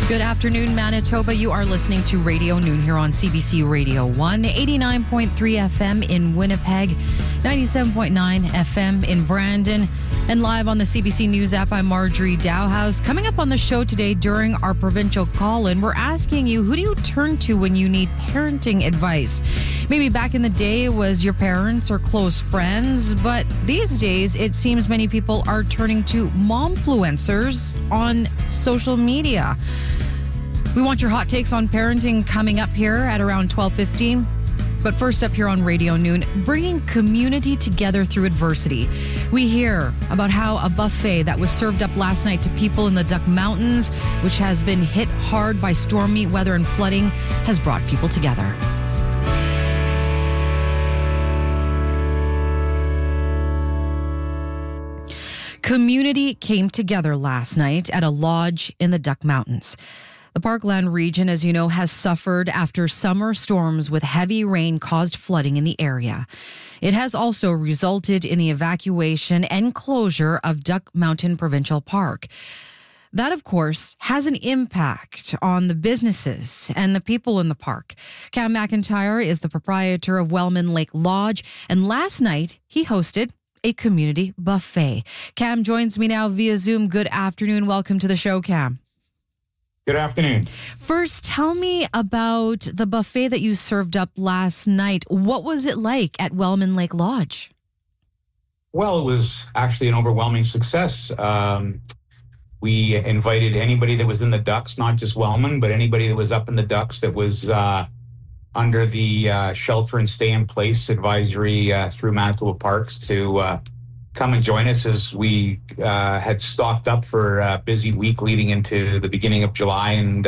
Good afternoon, Manitoba. You are listening to Radio Noon here on CBC Radio 1, 89.3 FM in Winnipeg, 97.9 FM in Brandon, and live on the CBC News app. I'm Marjorie Dowhouse. Coming up on the show today during our provincial call-in, we're asking you, who do you turn to when you need parenting advice? Maybe back in the day it was your parents or close friends, but these days it seems many people are turning to momfluencers on social media. We want your hot takes on parenting coming up here at around 12:15. But first up here on Radio Noon, bringing community together through adversity. We hear about how a buffet that was served up last night to people in the Duck Mountains, which has been hit hard by stormy weather and flooding, has brought people together. Community came together last night at a lodge in the Duck Mountains. The Parkland region, as you know, has suffered after summer storms with heavy rain caused flooding in the area. It has also resulted in the evacuation and closure of Duck Mountain Provincial Park. That, of course, has an impact on the businesses and the people in the park. Cam McIntyre is the proprietor of Wellman Lake Lodge, and last night he hosted a community buffet. Cam joins me now via Zoom. Good afternoon. Welcome to the show, Cam. Good afternoon. First, tell me about the buffet that you served up last night. What was it like at Wellman Lake Lodge? Well, it was actually an overwhelming success. We invited anybody that was in the Ducks, not just Wellman, but anybody that was up in the Ducks that was under the shelter and stay in place advisory through Manitoba Parks to come and join us, as we had stocked up for a busy week leading into the beginning of July. And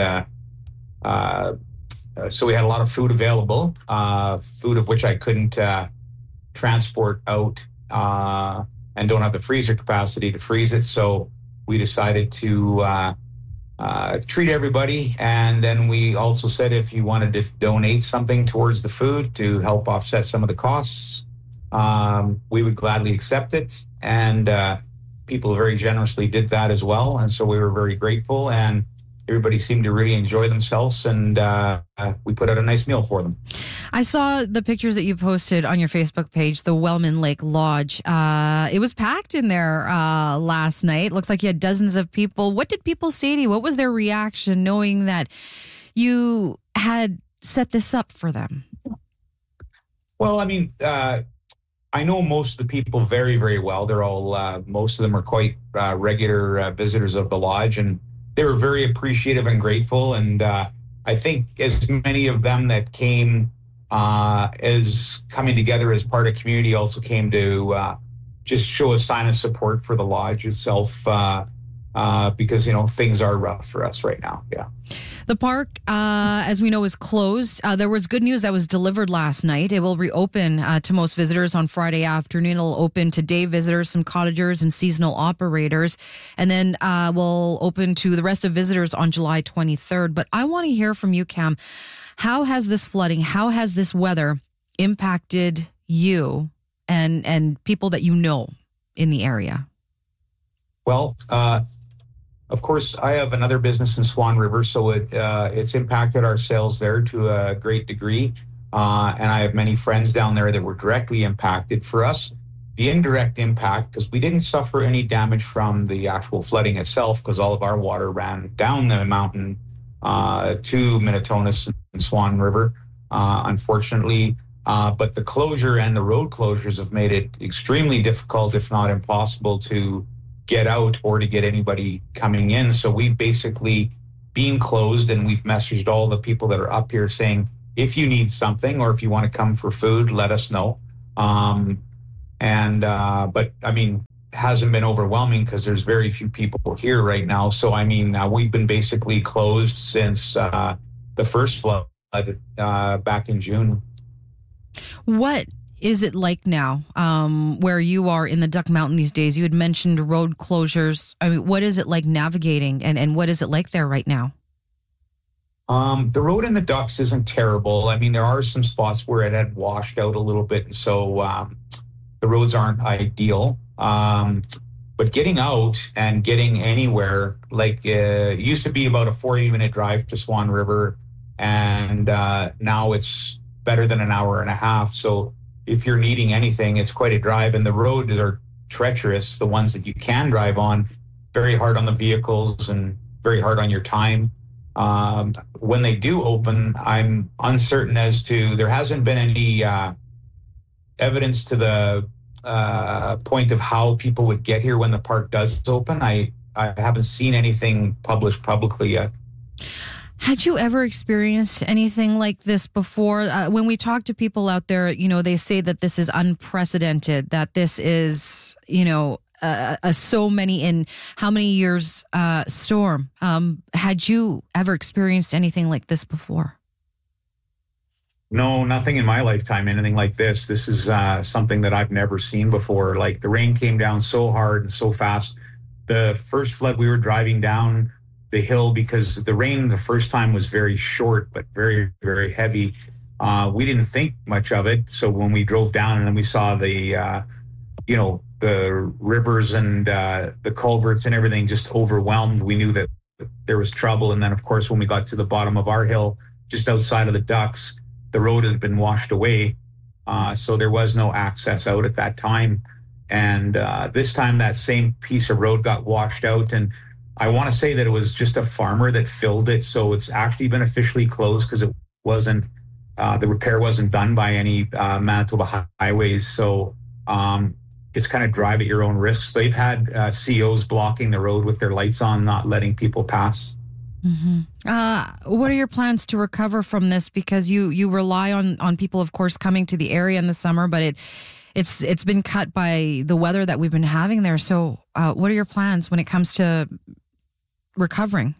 so we had a lot of food available, food of which I couldn't transport out and don't have the freezer capacity to freeze it. So we decided to treat everybody. And then we also said if you wanted to donate something towards the food to help offset some of the costs, we would gladly accept it, and people very generously did that as well. And so we were very grateful, and everybody seemed to really enjoy themselves, and we put out a nice meal for them. I saw the pictures that you posted on your Facebook page, the Wellman Lake Lodge. It was packed in there last night. Looks like you had dozens of people. What did people say to you? What was their reaction knowing that you had set this up for them? Well, I mean, I know most of the people very, very well. They're all, most of them are quite regular visitors of the lodge, and they were very appreciative and grateful. And I think as many of them that came as coming together as part of community also came to just show a sign of support for the lodge itself, because, you know, things are rough for us right now. Yeah. The park, as we know, is closed. There was good news that was delivered last night. It will reopen to most visitors on Friday afternoon. It'll open to day visitors, some cottagers and seasonal operators, and then will open to the rest of visitors on July 23rd. But I want to hear from you, Cam. How has this flooding, how has this weather impacted you and people that you know in the area? Well, of course, I have another business in Swan River, so it's impacted our sales there to a great degree. And I have many friends down there that were directly impacted. For us, the indirect impact, because we didn't suffer any damage from the actual flooding itself, because all of our water ran down the mountain to Minitonas and Swan River, unfortunately. But the closure and the road closures have made it extremely difficult, if not impossible, to get out or to get anybody coming in. So we've basically been closed, and we've messaged all the people that are up here saying, if you need something or if you want to come for food, let us know. But I mean, it hasn't been overwhelming because there's very few people here right now. So I mean, we've been basically closed since the first flood back in June. What is it like now where you are in the Duck Mountain these days? You had mentioned road closures. I mean, what is it like navigating, and what is it like there right now? The road in the Ducks isn't terrible. I mean, there are some spots where it had washed out a little bit, and so the roads aren't ideal. But getting out and getting anywhere, like it used to be about a 40-minute drive to Swan River, and now it's better than an hour and a half. So if you're needing anything, it's quite a drive. And the roads are treacherous, the ones that you can drive on, very hard on the vehicles and very hard on your time. When they do open, I'm uncertain as to, there hasn't been any evidence to the point of how people would get here when the park does open. I haven't seen anything published publicly yet. Had you ever experienced anything like this before? When we talk to people out there, you know, they say that this is unprecedented, that this is, you know, a so many in how many years storm. Had you ever experienced anything like this before? No, nothing in my lifetime, anything like this. This is something that I've never seen before. Like, the rain came down so hard and so fast. The first flood, we were driving down the hill because the rain the first time was very short, but very, very heavy. We didn't think much of it. So when we drove down and then we saw the, the rivers and the culverts and everything just overwhelmed, we knew that there was trouble. And then, of course, when we got to the bottom of our hill, just outside of the Ducks, the road had been washed away, so there was no access out at that time. And this time, that same piece of road got washed out. And I want to say that it was just a farmer that filled it, so it's actually been officially closed because it wasn't, the repair wasn't done by any Manitoba Highways. So it's kind of drive at your own risk. They've had COs blocking the road with their lights on, not letting people pass. Mm-hmm. What are your plans to recover from this? Because you rely on people, of course, coming to the area in the summer, but it's been cut by the weather that we've been having there. So what are your plans when it comes to recovering?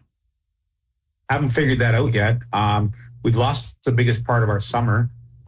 I haven't figured that out yet. We've lost the biggest part of our summer,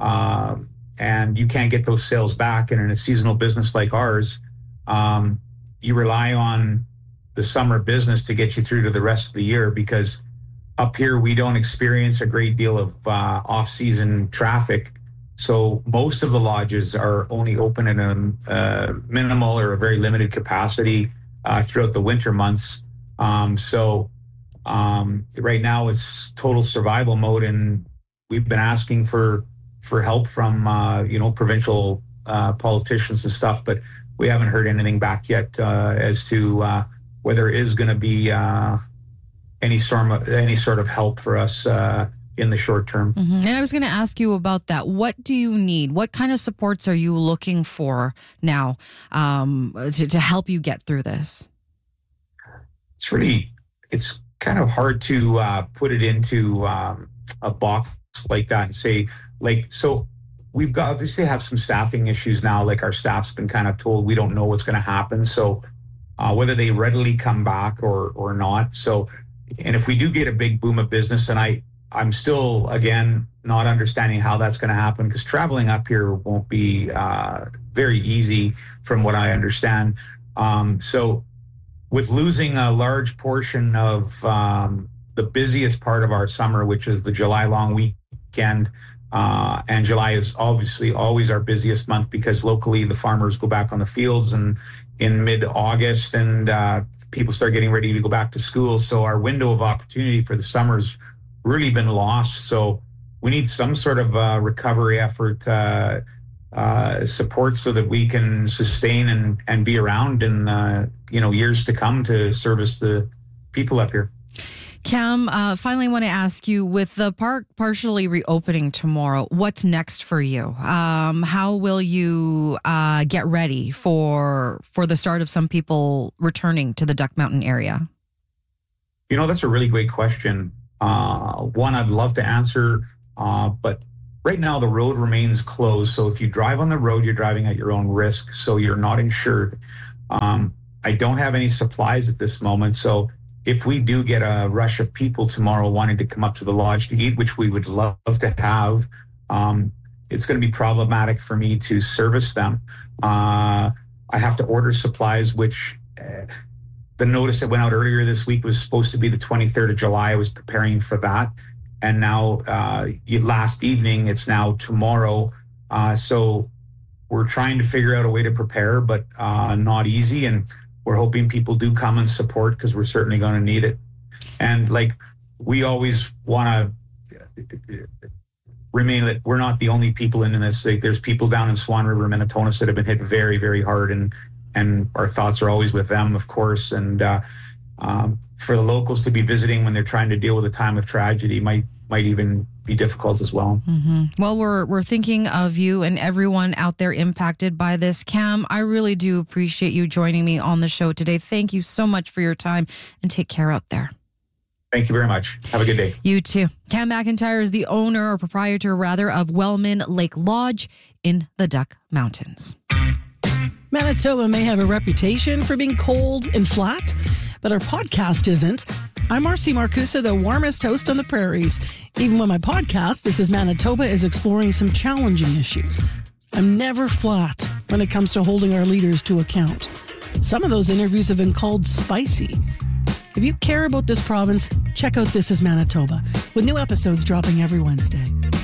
and you can't get those sales back. And in a seasonal business like ours, you rely on the summer business to get you through to the rest of the year, because up here we don't experience a great deal of off-season traffic. So most of the lodges are only open in a minimal or a very limited capacity throughout the winter months. So right now it's total survival mode, and we've been asking for help from provincial politicians and stuff, but we haven't heard anything back yet as to whether there is going to be any sort of help for us in the short term. Mm-hmm. And I was going to ask you about that. What do you need? What kind of supports are you looking for now to help you get through this? It's kind of hard to put it into a box like that and say, like, so we've got, obviously have some staffing issues now. Like, our staff's been kind of told we don't know what's going to happen. So whether they readily come back or not. So, and if we do get a big boom of business, and I'm still, again, not understanding how that's going to happen, because traveling up here won't be very easy from what I understand. So with losing a large portion of the busiest part of our summer, which is the July long weekend, and July is obviously always our busiest month because locally the farmers go back on the fields and in mid-August, and people start getting ready to go back to school. So our window of opportunity for the summer's really been lost. So we need some sort of recovery effort support so that we can sustain and be around in years to come to service the people up here. Cam, finally want to ask you, with the park partially reopening tomorrow, what's next for you? How will you get ready for the start of some people returning to the Duck Mountain area? That's a really great question. One I'd love to answer, but right now the road remains closed. So if you drive on the road, you're driving at your own risk. So you're not insured. I don't have any supplies at this moment. So if we do get a rush of people tomorrow wanting to come up to the lodge to eat, which we would love to have, it's going to be problematic for me to service them. I have to order supplies, which the notice that went out earlier this week was supposed to be the 23rd of July. I was preparing for that. And now last evening, it's now tomorrow. So we're trying to figure out a way to prepare, but not easy. And we're hoping people do come and support, because we're certainly going to need it. And like, we always want to remain that we're not the only people in this. Like, there's people down in Swan River, Minnetonka that have been hit very, very hard, and our thoughts are always with them, of course. And for the locals to be visiting when they're trying to deal with a time of tragedy might even be difficult as well. Mm-hmm. Well, we're thinking of you and everyone out there impacted by this. Cam, I really do appreciate you joining me on the show today. Thank you so much for your time, and take care out there. Thank you very much. Have a good day. You too. Cam McIntyre is the owner, or proprietor rather, of Wellman Lake Lodge in the Duck Mountains. Manitoba may have a reputation for being cold and flat, but our podcast isn't. I'm Marcy Marcusa, the warmest host on the prairies. Even when my podcast, This is Manitoba, is exploring some challenging issues. I'm never flat when it comes to holding our leaders to account. Some of those interviews have been called spicy. If you care about this province, check out This is Manitoba, with new episodes dropping every Wednesday.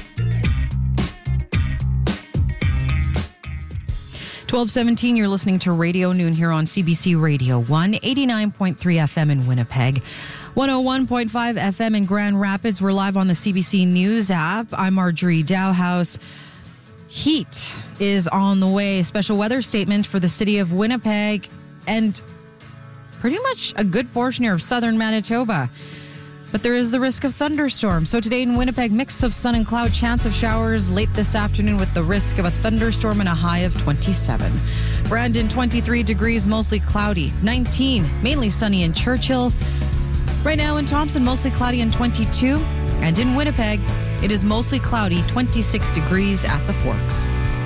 12:17, you're listening to Radio Noon here on CBC Radio 1, 89.3 FM in Winnipeg, 101.5 FM in Grand Rapids. We're live on the CBC News app. I'm Marjorie Dowhouse. Heat is on the way. Special weather statement for the city of Winnipeg and pretty much a good portion here of southern Manitoba. But there is the risk of thunderstorms. So today in Winnipeg, mix of sun and cloud, chance of showers late this afternoon with the risk of a thunderstorm and a high of 27. Brandon, 23 degrees, mostly cloudy. 19, mainly sunny in Churchill. Right now in Thompson, mostly cloudy and 22. And in Winnipeg, it is mostly cloudy, 26 degrees at the Forks.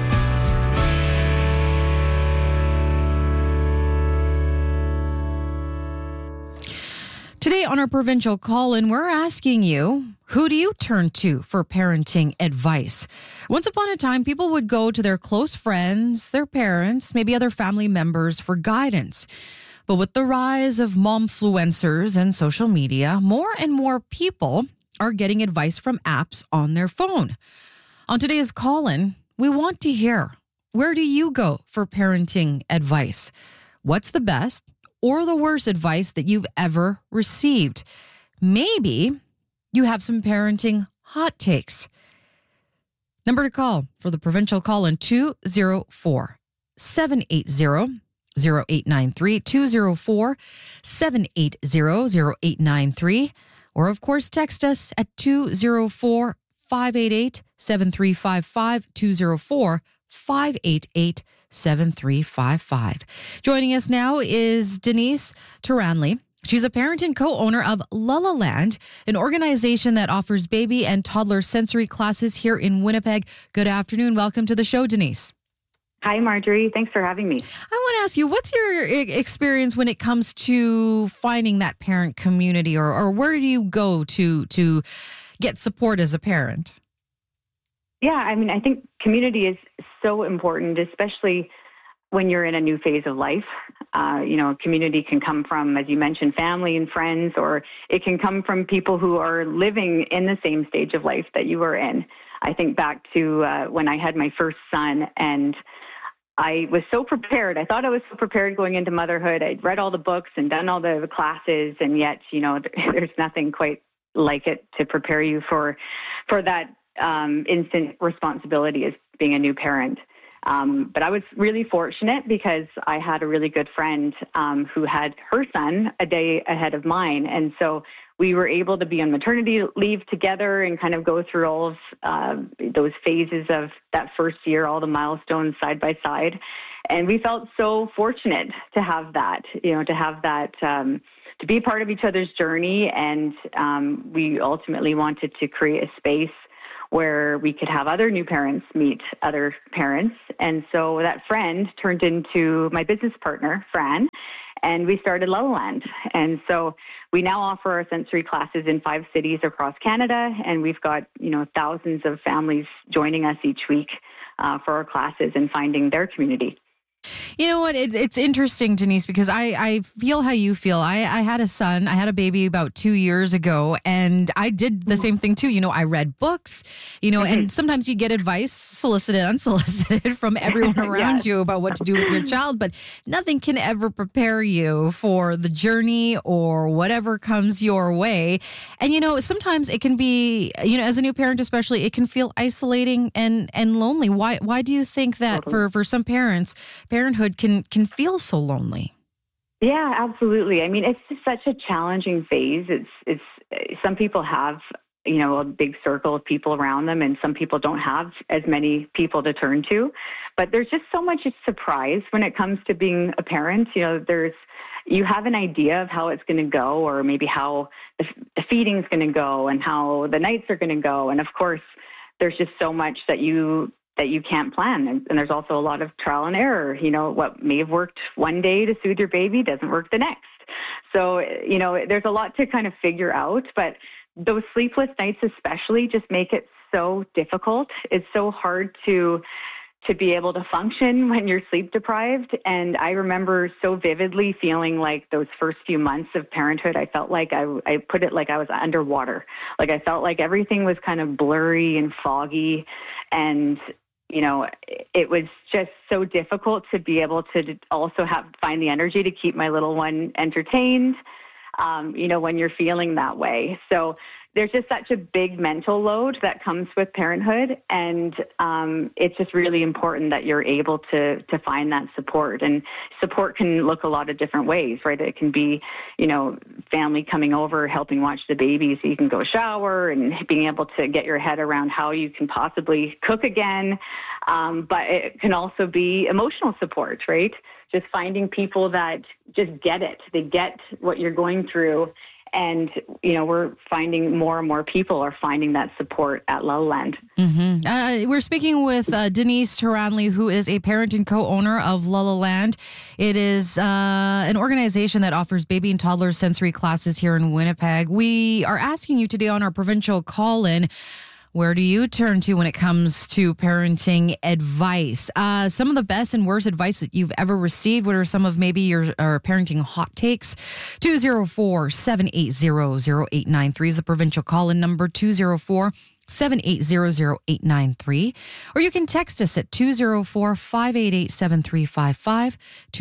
Today on our provincial call-in, we're asking you, who do you turn to for parenting advice? Once upon a time, people would go to their close friends, their parents, maybe other family members for guidance. But with the rise of momfluencers and social media, more and more people are getting advice from apps on their phone. On today's call-in, we want to hear, where do you go for parenting advice? What's the best or the worst advice that you've ever received? Maybe you have some parenting hot takes. Number to call for the provincial call-in, 204-780-0893, 204-780-0893, or of course text us at 204-588-7355, 204-588-7355. Joining us now is Denise Taranley. She's a parent and co-owner of Lulla Land, an organization that offers baby and toddler sensory classes here in Winnipeg. Good afternoon. Welcome to the show, Denise. Hi, Marjorie. Thanks for having me. I want to ask you, what's your experience when it comes to finding that parent community, or where do you go to get support as a parent? Yeah, I mean, I think community is so important, especially when you're in a new phase of life. Community can come from, as you mentioned, family and friends, or it can come from people who are living in the same stage of life that you were in. I think back to when I had my first son, and I was so prepared. I thought I was so prepared going into motherhood. I'd read all the books and done all the classes, and yet, there's nothing quite like it to prepare you for that instant responsibility as being a new parent. But I was really fortunate because I had a really good friend who had her son a day ahead of mine. And so we were able to be on maternity leave together and kind of go through all of those phases of that first year, all the milestones side by side. And we felt so fortunate to have that, to be part of each other's journey. And we ultimately wanted to create a space where we could have other new parents meet other parents. And so that friend turned into my business partner, Fran, and we started Lulla Land. And so we now offer our sensory classes in 5 cities across Canada, and we've got, thousands of families joining us each week for our classes and finding their community. You know what? It's interesting, Denise, because I feel how you feel. I had a son. I had a baby about 2 years ago, and I did the same thing too. I read books, and sometimes you get advice, solicited, unsolicited, from everyone around you about what to do with your child, but nothing can ever prepare you for the journey or whatever comes your way. And, sometimes it can be, as a new parent especially, it can feel isolating and lonely. Why do you think that for some parents, parenthood can feel so lonely? Yeah, absolutely. I mean, it's just such a challenging phase. It's some people have, a big circle of people around them, and some people don't have as many people to turn to. But there's just so much surprise when it comes to being a parent. You have an idea of how it's going to go, or maybe how the feeding's going to go and how the nights are going to go. And of course, there's just so much that you can't plan. And there's also a lot of trial and error. What may have worked one day to soothe your baby doesn't work the next. So, there's a lot to kind of figure out, but those sleepless nights especially just make it so difficult. It's so hard to be able to function when you're sleep deprived. And I remember so vividly feeling like those first few months of parenthood, I felt like I put it like I was underwater. Like I felt like everything was kind of blurry and foggy, and it was just so difficult to be able to also find the energy to keep my little one entertained, when you're feeling that way. So there's just such a big mental load that comes with parenthood. And it's just really important that you're able to find that support. And support can look a lot of different ways, right? It can be, family coming over, helping watch the baby so you can go shower, and being able to get your head around how you can possibly cook again. But it can also be emotional support, right? Just finding people that just get it. They get what you're going through. And, we're finding more and more people are finding that support at Lullaland. Mm-hmm. We're speaking with Denise Taranley, who is a parent and co-owner of Lullaland. It is an organization that offers baby and toddler sensory classes here in Winnipeg. We are asking you today on our provincial call-in, where do you turn to when it comes to parenting advice? Some of the best and worst advice that you've ever received. What are some of maybe your parenting hot takes? 204-780-0893 is the provincial call-in number, 204-780-0893. Or you can text us at 204-588-7355,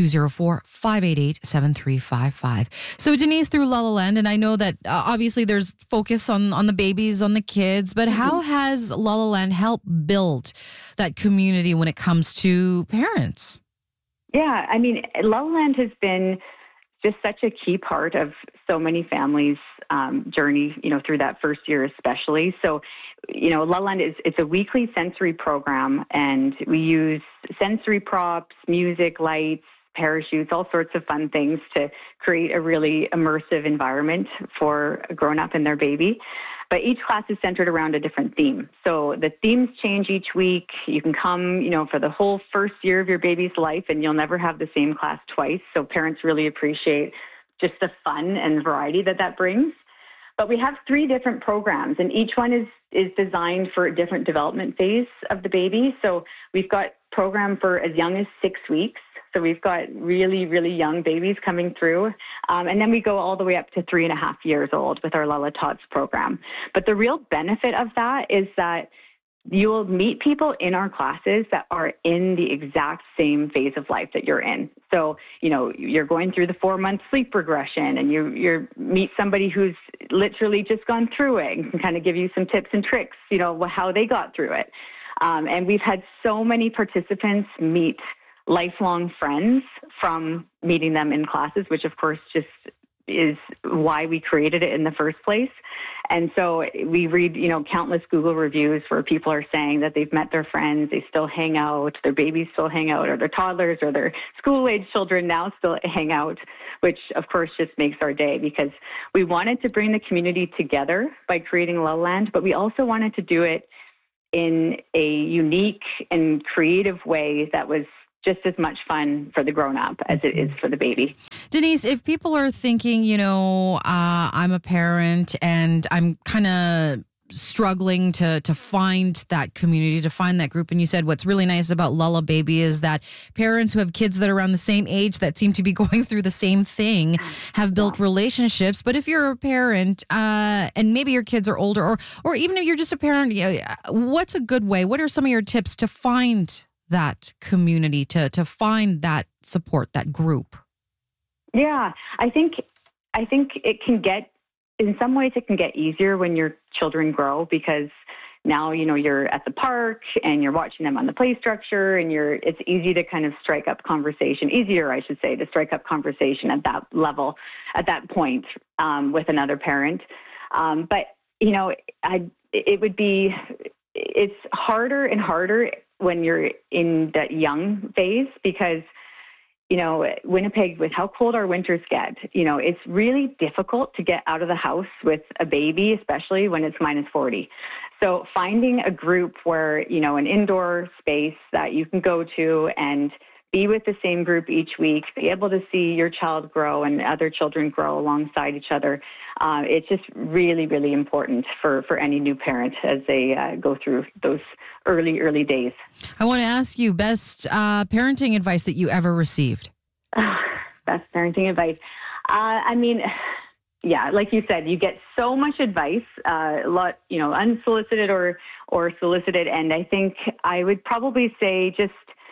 204-588-7355. So Denise, through Lullaland, and I know that obviously there's focus on the babies, on the kids, but how has Lullaland helped build that community when it comes to parents? Yeah, I mean, Lullaland has been just such a key part of so many families' journey, through that first year especially. So, Lullaland it's a weekly sensory program, and we use sensory props, music, lights, parachutes, all sorts of fun things to create a really immersive environment for a grown-up and their baby. But each class is centered around a different theme. So the themes change each week. You can come, for the whole first year of your baby's life, and you'll never have the same class twice. So parents really appreciate just the fun and variety that brings. But we have 3 different programs, and each one is designed for a different development phase of the baby. So we've got program for as young as 6 weeks. So we've got really, really young babies coming through. And then we go all the way up to 3.5 years old with our Lulla Tots program. But the real benefit of that is that you'll meet people in our classes that are in the exact same phase of life that you're in. So, you're going through the 4-month sleep regression, and you meet somebody who's literally just gone through it and can kind of give you some tips and tricks, how they got through it. And we've had so many participants meet lifelong friends from meeting them in classes, which of course just is why we created it in the first place. And so we read, countless Google reviews where people are saying that they've met their friends, they still hang out, their babies still hang out, or their toddlers or their school-age children now still hang out, which of course just makes our day, because we wanted to bring the community together by creating Lullaland, but we also wanted to do it in a unique and creative way that was just as much fun for the grown-up as it is for the baby. Denise, if people are thinking, I'm a parent and I'm kind of struggling to find that community, to find that group. And you said what's really nice about Lulla Baby is that parents who have kids that are around the same age that seem to be going through the same thing have built relationships. But if you're a parent and maybe your kids are older, or even if you're just a parent, what's a good way? What are some of your tips to find that community, to find that support, that group? Yeah, I think it can get, in some ways it can get easier when your children grow, because now, you're at the park and you're watching them on the play structure, and it's easy to kind of strike up conversation, easier, I should say, to strike up conversation at that level, at that point, with another parent. But, it's harder and harder when you're in that young phase, because Winnipeg, with how cold our winters get, it's really difficult to get out of the house with a baby, especially when it's minus 40. So finding a group where, an indoor space that you can go to and be with the same group each week, be able to see your child grow and other children grow alongside each other. It's just really, really important for any new parent as they go through those early days. I want to ask you, best parenting advice that you ever received? Best parenting advice. Like you said, you get so much advice, a lot, unsolicited or solicited. And I think I would probably say just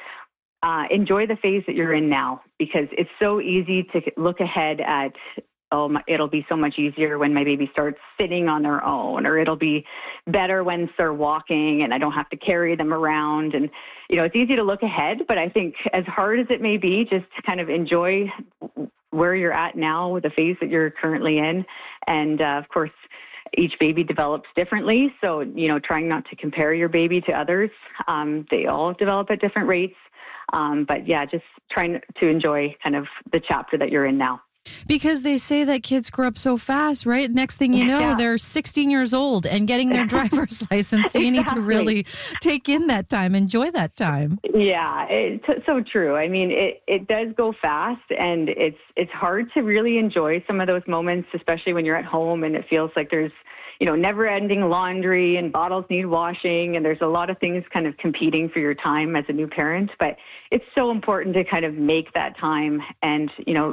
enjoy the phase that you're in now, because it's so easy to look ahead at, it'll be so much easier when my baby starts sitting on their own, or it'll be better when they're walking and I don't have to carry them around. And, it's easy to look ahead, but I think as hard as it may be, just to kind of enjoy where you're at now with the phase that you're currently in. And of course, each baby develops differently. So, trying not to compare your baby to others. They all develop at different rates. But yeah, just trying to enjoy kind of the chapter that you're in now. Because they say that kids grow up so fast, right? Next thing you know, they're 16 years old and getting their driver's license. So you need to really take in that time, enjoy that time. Yeah, it's so true. I mean, it does go fast, and it's hard to really enjoy some of those moments, especially when you're at home and it feels like there's never-ending laundry and bottles need washing, and there's a lot of things kind of competing for your time as a new parent. But it's so important to kind of make that time and,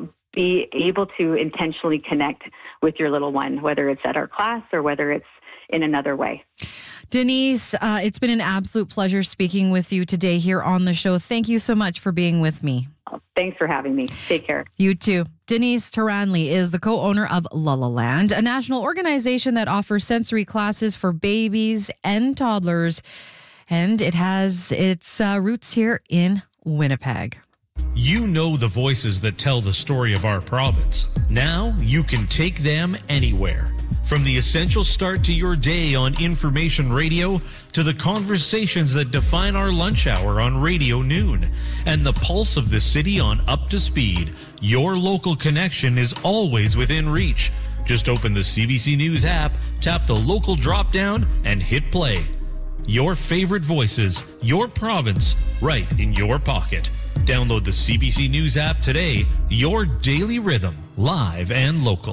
be able to intentionally connect with your little one, whether it's at our class or whether it's in another way. Denise, it's been an absolute pleasure speaking with you today here on the show. Thank you so much for being with me. Thanks for having me. Take care. You too. Denise Taranli is the co-owner of Lulla Land, a national organization that offers sensory classes for babies and toddlers, and it has its roots here in Winnipeg. You know the voices that tell the story of our province. Now you can take them anywhere. From the essential start to your day on Information Radio to the conversations that define our lunch hour on Radio Noon and the pulse of the city on Up to Speed, your local connection is always within reach. Just open the CBC News app, tap the local drop-down, and hit play. Your favorite voices, your province, right in your pocket. Download the CBC News app today, your daily rhythm, live and local.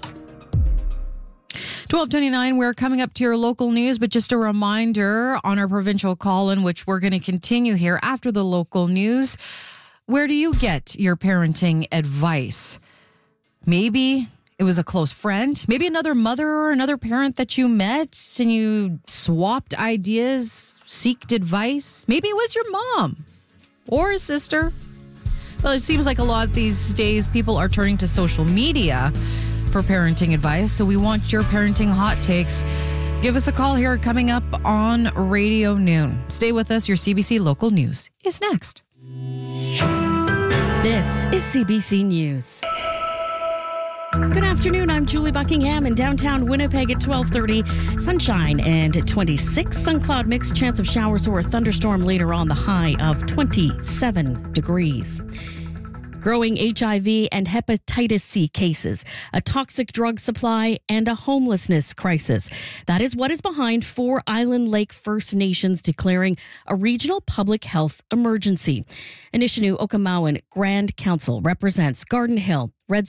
12:29, we're coming up to your local news, but just a reminder on our provincial call-in, which we're going to continue here after the local news. Where do you get your parenting advice? Maybe it was a close friend, maybe another mother or another parent that you met and you swapped ideas, seeked advice. Maybe it was your mom or a sister. Well, it seems like a lot these days people are turning to social media for parenting advice. So we want your parenting hot takes. Give us a call here coming up on Radio Noon. Stay with us. Your CBC Local News is next. This is CBC News. Good afternoon. I'm Julie Buckingham in downtown Winnipeg at 12:30. Sunshine and 26. Sun cloud mix. Chance of showers or a thunderstorm later on. The high of 27 degrees. Growing HIV and hepatitis C cases, a toxic drug supply, and a homelessness crisis. That is what is behind Four Island Lake First Nations declaring a regional public health emergency. Anishinaabe Okinawan Grand Council represents Garden Hill, Red